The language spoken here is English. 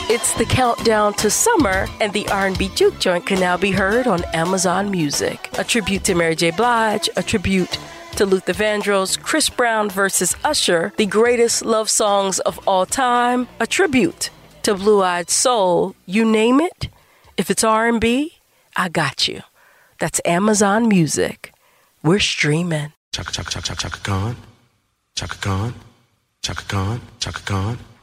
It's the countdown to summer, and the R&B Juke Joint can now be heard on Amazon Music. A tribute to Mary J. Blige, a tribute to Luther Vandross, Chris Brown versus Usher, the greatest love songs of all time, a tribute to Blue Eyed Soul. You name it, if it's R&B, I got you. That's Amazon Music. We're streaming. Chaka chaka chaka chaka chaka gone. Chaka gone. Chaka gone. Chaka gone.